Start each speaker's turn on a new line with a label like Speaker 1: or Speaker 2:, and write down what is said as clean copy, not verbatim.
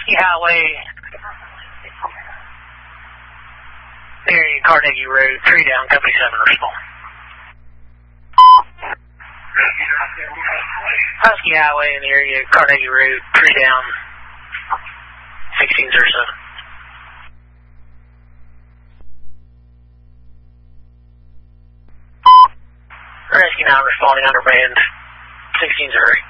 Speaker 1: Husky Highway, area Carnegie Road, tree down, Company 7 respond. Husky Highway in the area Carnegie Road, tree down, 1607. Rescue 9 responding under band 1608.